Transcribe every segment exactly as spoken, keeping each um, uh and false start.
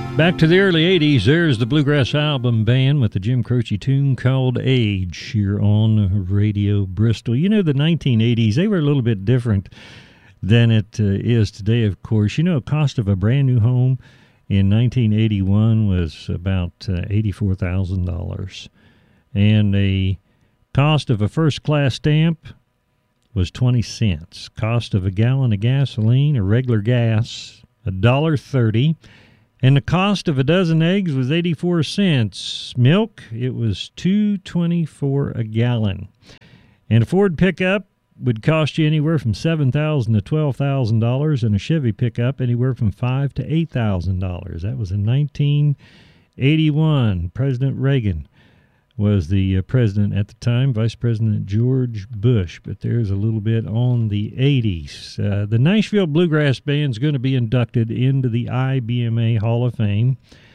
Back to the early eighties, there's the Bluegrass Album Band with the Jim Croce tune called Age here on Radio Bristol. You know, the nineteen eighties, they were a little bit different than it uh, is today, of course. You know, the cost of a brand new home in nineteen eighty-one was about uh, eighty-four thousand dollars. And the cost of a first-class stamp was twenty cents. Cost of a gallon of gasoline, or regular gas, one dollar thirty. And the cost of a dozen eggs was eighty-four cents. Milk, it was two twenty-four a gallon. And a Ford pickup would cost you anywhere from seven thousand dollars to twelve thousand dollars, and a Chevy pickup anywhere from five thousand dollars to eight thousand dollars. That was in nineteen eighty-one. President Reagan was the uh, president at the time, Vice President George Bush. But there's a little bit on the eighties. Uh, the Nashville Bluegrass Band's going to be inducted into the I B M A Hall of Fame.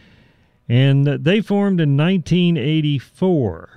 And uh, they formed in nineteen eighty-four.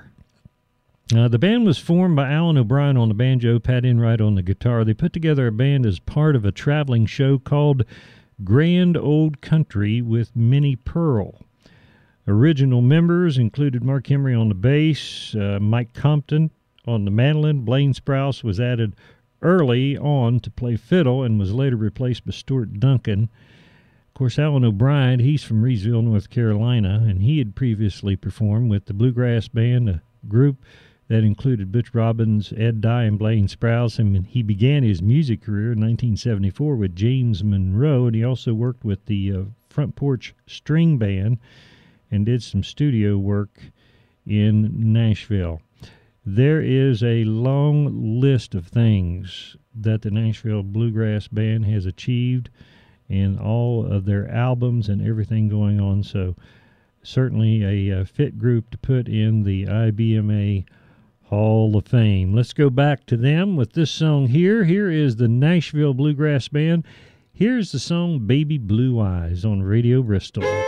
Uh, the band was formed by Alan O'Brien on the banjo, Pat Enright on the guitar. They put together a band as part of a traveling show called Grand Old Country with Minnie Pearl. Original members included Mark Henry on the bass, uh, Mike Compton on the mandolin. Blaine Sprouse was added early on to play fiddle and was later replaced by Stuart Duncan. Of course, Alan O'Brien, he's from Reesville, North Carolina, and he had previously performed with the Bluegrass Band, a group that included Butch Robbins, Ed Dye, and Blaine Sprouse. And he began his music career in nineteen seventy-four with James Monroe, and he also worked with the uh, Front Porch String Band and did some studio work in Nashville. There is a long list of things that the Nashville Bluegrass Band has achieved in all of their albums and everything going on. So certainly a, a fit group to put in the I B M A Hall of Fame. Let's go back to them with this song here. Here is the Nashville Bluegrass Band. Here's the song Baby Blue Eyes on Radio Bristol.